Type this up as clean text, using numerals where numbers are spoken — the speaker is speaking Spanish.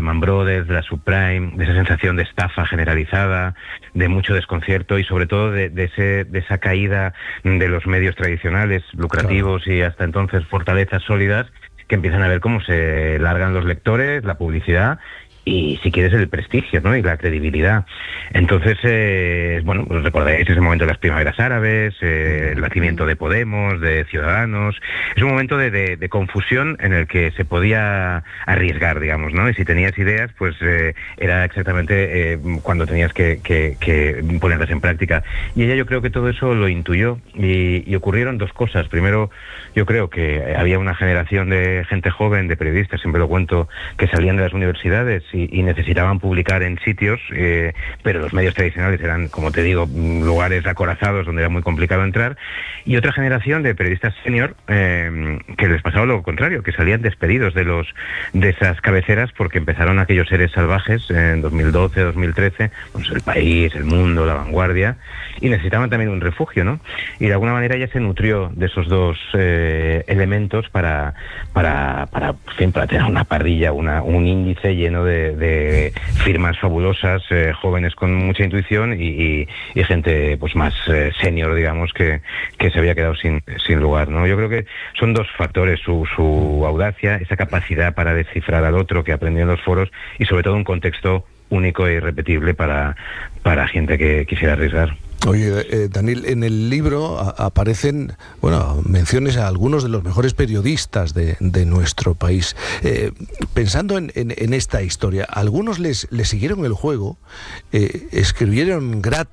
Lehman Brothers, de la subprime, de esa sensación de estafa generalizada, de mucho desconcierto y sobre todo de esa caída de los medios tradicionales, lucrativos y hasta entonces fortalezas sólidas, que empiezan a ver cómo se largan los lectores, la publicidad y, si quieres, el prestigio, ¿no? Y la credibilidad. Entonces, bueno, pues recordáis ese momento de las primaveras árabes, el nacimiento de Podemos, de Ciudadanos. Es un momento de confusión en el que se podía arriesgar, digamos, ¿no? Y si tenías ideas, pues era exactamente cuando tenías que ponerlas en práctica. Y ella, yo creo que todo eso lo intuyó y ocurrieron dos cosas. Primero, yo creo que había una generación de gente joven, de periodistas, siempre lo cuento, que salían de las universidades y necesitaban publicar en sitios, pero los medios tradicionales eran, como te digo, lugares acorazados donde era muy complicado entrar, y otra generación de periodistas senior que les pasaba lo contrario, que salían despedidos de esas cabeceras porque empezaron aquellos seres salvajes en 2012, 2013, pues El País, El Mundo, La Vanguardia, y necesitaban también un refugio, ¿no? Y de alguna manera ella se nutrió de esos dos elementos para tener una parrilla, un índice lleno de firmas fabulosas, jóvenes con mucha intuición y gente pues más senior, digamos, que se había quedado sin lugar, ¿no? Yo creo que son dos factores, su audacia, esa capacidad para descifrar al otro que aprendió en los foros, y sobre todo un contexto único e irrepetible para gente que quisiera arriesgar. Oye, Daniel, en el libro aparecen, menciones a algunos de los mejores periodistas de nuestro país. Pensando en esta historia, algunos les siguieron el juego, escribieron gratis